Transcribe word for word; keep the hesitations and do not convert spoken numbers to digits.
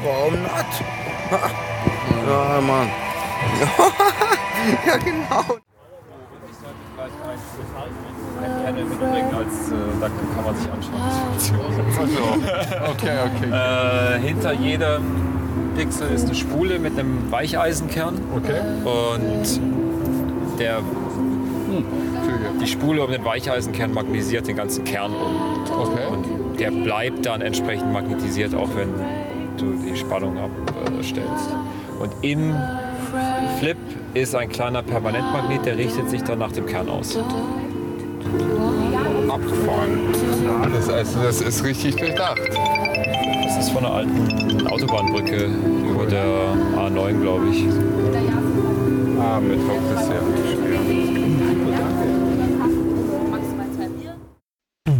warum nicht? Ja, Mann. Ja, genau. Als, äh, da kann man sich anschauen. Okay, okay. Äh, hinter jedem Pixel ist eine Spule mit einem Weicheisenkern. Okay. Und der, die Spule um den Weicheisenkern magnetisiert den ganzen Kern um. Okay. Und der bleibt dann entsprechend magnetisiert, auch wenn du die Spannung abstellst. Und im Flip ist ein kleiner Permanentmagnet, der richtet sich dann nach dem Kern aus. Abgefahren. Das, also, das ist richtig durchdacht. Das ist von einer alten Autobahnbrücke über der A neun, glaube ich. Ah, Mittwoch ist ja schwer.